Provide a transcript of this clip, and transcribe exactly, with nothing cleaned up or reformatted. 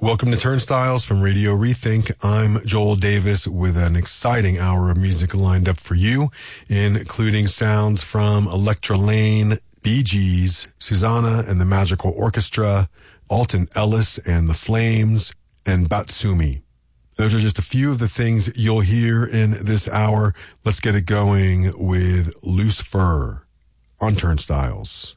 Welcome to Turnstiles from Radio Rethink. I'm Joel Davis with an exciting hour of music lined up for you, including sounds from Electra Lane, Bee Gees, Susanna and the Magical Orchestra, Alton Ellis and the Flames, and Batsumi. Those are just a few of the things you'll hear in this hour. Let's get it going with Loose Fur on Turnstiles.